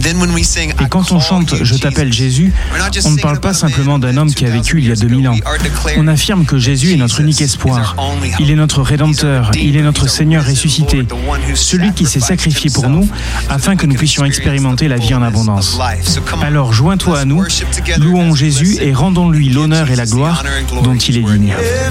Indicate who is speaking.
Speaker 1: Et quand on chante « Je t'appelle Jésus », on ne parle pas simplement d'un homme qui a vécu il y a 2000 ans. On affirme que Jésus est notre unique espoir. Il est notre Rédempteur, il est notre Seigneur ressuscité, celui qui s'est sacrifié pour nous afin que nous puissions expérimenter la vie en abondance. Alors joins-toi à nous, louons Jésus et rendons-lui l'honneur et la gloire dont il est digne.